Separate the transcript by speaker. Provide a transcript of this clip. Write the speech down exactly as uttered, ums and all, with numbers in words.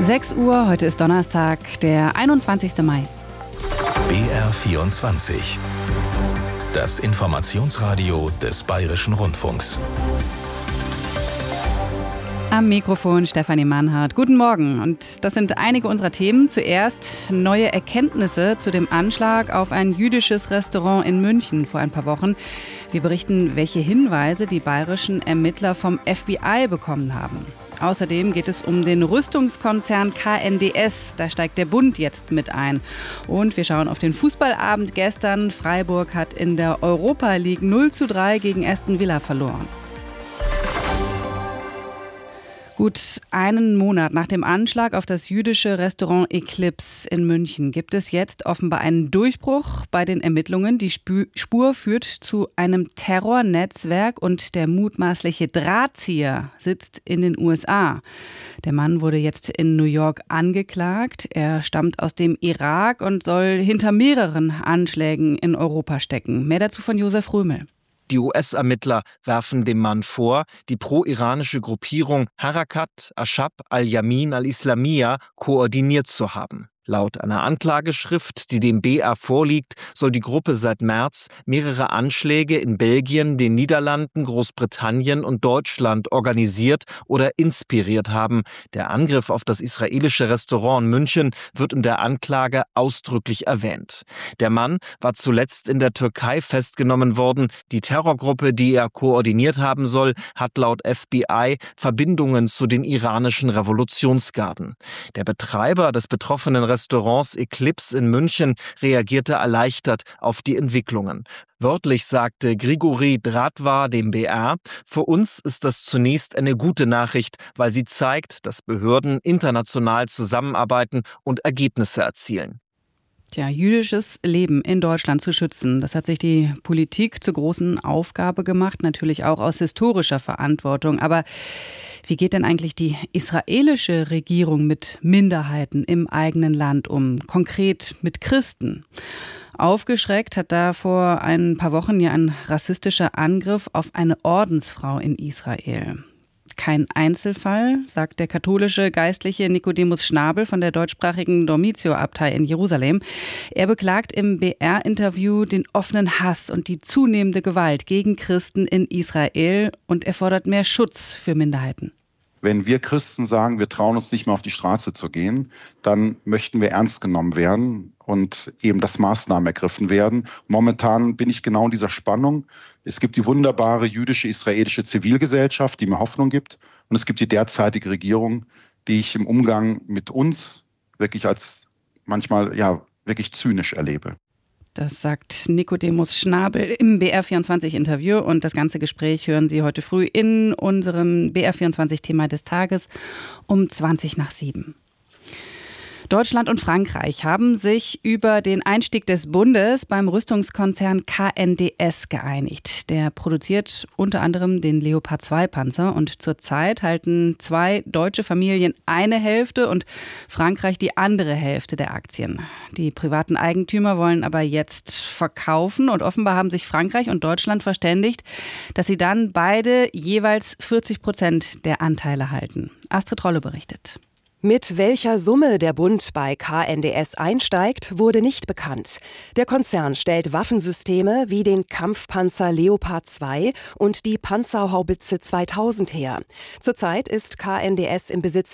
Speaker 1: sechs Uhr, heute ist Donnerstag, der einundzwanzigster Mai.
Speaker 2: B R vierundzwanzig. Das Informationsradio des Bayerischen Rundfunks.
Speaker 1: Am Mikrofon Stefanie Mannhardt. Guten Morgen. Und das sind einige unserer Themen. Zuerst neue Erkenntnisse zu dem Anschlag auf ein jüdisches Restaurant in München vor ein paar Wochen. Wir berichten, welche Hinweise die bayerischen Ermittler vom F B I bekommen haben. Außerdem geht es um den Rüstungskonzern K N D S. Da steigt der Bund jetzt mit ein. Und wir schauen auf den Fußballabend gestern. Freiburg hat in der Europa League null zu drei gegen Aston Villa verloren. Gut einen Monat nach dem Anschlag auf das jüdische Restaurant Eclipse in München gibt es jetzt offenbar einen Durchbruch bei den Ermittlungen. Die Spur führt zu einem Terrornetzwerk und der mutmaßliche Drahtzieher sitzt in den U S A. Der Mann wurde jetzt in New York angeklagt. Er stammt aus dem Irak und soll hinter mehreren Anschlägen in Europa stecken. Mehr dazu von Josef Römel.
Speaker 3: Die U S-Ermittler werfen dem Mann vor, die pro-iranische Gruppierung Harakat Ashab al-Yamin al-Islamiyya koordiniert zu haben. Laut einer Anklageschrift, die dem B R vorliegt, soll die Gruppe seit März mehrere Anschläge in Belgien, den Niederlanden, Großbritannien und Deutschland organisiert oder inspiriert haben. Der Angriff auf das israelische Restaurant in München wird in der Anklage ausdrücklich erwähnt. Der Mann war zuletzt in der Türkei festgenommen worden. Die Terrorgruppe, die er koordiniert haben soll, hat laut F B I Verbindungen zu den iranischen Revolutionsgarden. Der Betreiber des betroffenen Restaurants Eclipse in München reagierte erleichtert auf die Entwicklungen. Wörtlich sagte Grigori Bratvar dem B R: Für uns ist das zunächst eine gute Nachricht, weil sie zeigt, dass Behörden international zusammenarbeiten und Ergebnisse erzielen.
Speaker 1: Tja, jüdisches Leben in Deutschland zu schützen, das hat sich die Politik zur großen Aufgabe gemacht, natürlich auch aus historischer Verantwortung. Aber wie geht denn eigentlich die israelische Regierung mit Minderheiten im eigenen Land um, konkret mit Christen? Aufgeschreckt hat da vor ein paar Wochen ja ein rassistischer Angriff auf eine Ordensfrau in Israel. Kein Einzelfall, sagt der katholische Geistliche Nicodemus Schnabel von der deutschsprachigen Dormitio-Abtei in Jerusalem. Er beklagt im B R-Interview den offenen Hass und die zunehmende Gewalt gegen Christen in Israel und er fordert mehr Schutz für Minderheiten.
Speaker 4: Wenn wir Christen sagen, wir trauen uns nicht mehr auf die Straße zu gehen, dann möchten wir ernst genommen werden und eben, dass Maßnahmen ergriffen werden. Momentan bin ich genau in dieser Spannung. Es gibt die wunderbare jüdische israelische Zivilgesellschaft, die mir Hoffnung gibt. Und es gibt die derzeitige Regierung, die ich im Umgang mit uns wirklich als manchmal ja wirklich zynisch erlebe.
Speaker 1: Das sagt Nicodemus Schnabel im B R vierundzwanzig-Interview. Und das ganze Gespräch hören Sie heute früh in unserem B R vierundzwanzig-Thema des Tages um zwanzig nach sieben. Deutschland und Frankreich haben sich über den Einstieg des Bundes beim Rüstungskonzern K N D S geeinigt. Der produziert unter anderem den Leopard zwei Panzer und zurzeit halten zwei deutsche Familien eine Hälfte und Frankreich die andere Hälfte der Aktien. Die privaten Eigentümer wollen aber jetzt verkaufen und offenbar haben sich Frankreich und Deutschland verständigt, dass sie dann beide jeweils vierzig Prozent der Anteile halten. Astrid Rolle berichtet.
Speaker 5: Mit welcher Summe der Bund bei K N D S einsteigt, wurde nicht bekannt. Der Konzern stellt Waffensysteme wie den Kampfpanzer Leopard zwei und die Panzerhaubitze zweitausend her. Zurzeit ist K N D S im Besitz